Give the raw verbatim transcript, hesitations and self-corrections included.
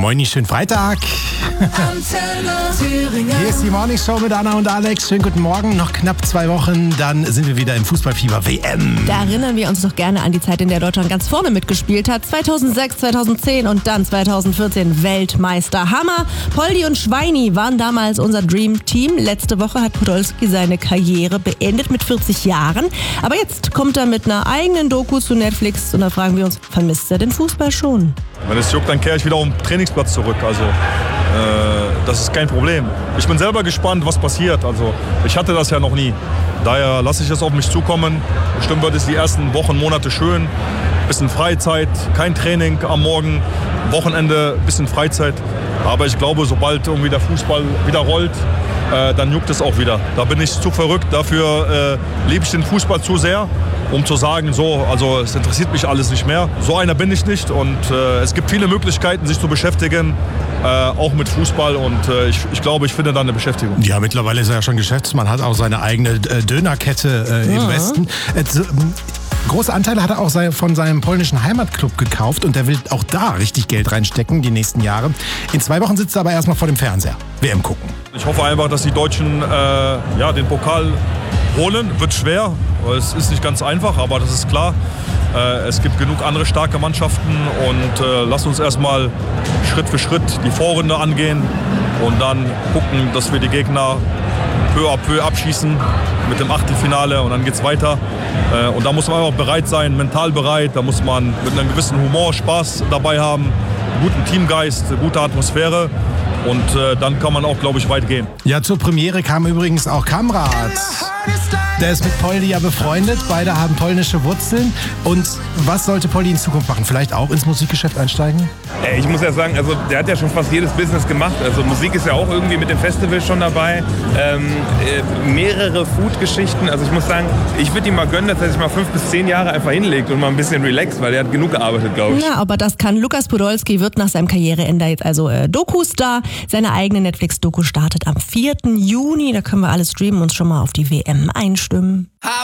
moin, schönen Freitag. Hier ist die Morning Show mit Anna und Alex. Schönen guten Morgen. Noch knapp zwei Wochen, dann sind wir wieder im Fußballfieber W M. Da erinnern wir uns doch gerne an die Zeit, in der Deutschland ganz vorne mitgespielt hat. zweitausendsechs, zweitausendzehn und dann zweitausendvierzehn Weltmeister. Hammer! Poldi und Schweini waren damals unser Dream Team. Letzte Woche hat Podolski seine Karriere beendet mit vierzig Jahren. Aber jetzt kommt er mit einer eigenen Doku zu Netflix und da fragen wir uns, vermisst er den Fußball schon? Wenn es juckt, dann kehre ich wieder auf den Trainingsplatz zurück. Also äh, das ist kein Problem. Ich bin selber gespannt, was passiert. Also ich hatte das ja noch nie. Daher lasse ich es auf mich zukommen. Bestimmt wird es die ersten Wochen, Monate schön. Bisschen Freizeit, kein Training am Morgen, Wochenende, bisschen Freizeit. Aber ich glaube, sobald irgendwie der Fußball wieder rollt, äh, dann juckt es auch wieder. Da bin ich zu verrückt. Dafür äh, liebe ich den Fußball zu sehr, um zu sagen, so, also es interessiert mich alles nicht mehr. So einer bin ich nicht und äh, es gibt viele Möglichkeiten, sich zu beschäftigen, äh, auch mit Fußball und äh, ich, ich glaube, ich finde da eine Beschäftigung. Ja, mittlerweile ist er ja schon Geschäftsmann, hat auch seine eigene äh, Dönerkette äh, Ja. im Westen. Äh, so, Große Anteile hat er auch von seinem polnischen Heimatclub gekauft und der will auch da richtig Geld reinstecken die nächsten Jahre. In zwei Wochen sitzt er aber erstmal vor dem Fernseher. W M gucken. Ich hoffe einfach, dass die Deutschen äh, ja, den Pokal holen. Wird schwer, es ist nicht ganz einfach, aber das ist klar. Äh, es gibt genug andere starke Mannschaften und äh, lasst uns erstmal Schritt für Schritt die Vorrunde angehen und dann gucken, dass wir die Gegner peu à peu abschießen mit dem Achtelfinale und dann geht's weiter. Äh, und da muss man einfach bereit sein, mental bereit, da muss man mit einem gewissen Humor, Spaß dabei haben, guten Teamgeist, gute Atmosphäre. Und äh, dann kann man auch, glaube ich, weit gehen. Ja, zur Premiere kam übrigens auch Kamrat. Der ist mit Poldi ja befreundet. Beide haben polnische Wurzeln. Und was sollte Poldi in Zukunft machen? Vielleicht auch ins Musikgeschäft einsteigen? Ey, ich muss ja sagen, also der hat ja schon fast jedes Business gemacht. Also Musik ist ja auch irgendwie mit dem Festival schon dabei. Ähm, äh, mehrere Food-Geschichten. Also ich muss sagen, ich würde ihm mal gönnen, dass er sich mal fünf bis zehn Jahre einfach hinlegt und mal ein bisschen relaxt, weil er hat genug gearbeitet, glaube ich. Ja, aber das kann. Lukas Podolski wird nach seinem Karriereende jetzt also äh, Doku-Star. Seine eigene Netflix-Doku startet am vierten Juni. Da können wir alle streamen und uns schon mal auf die W M einstimmen.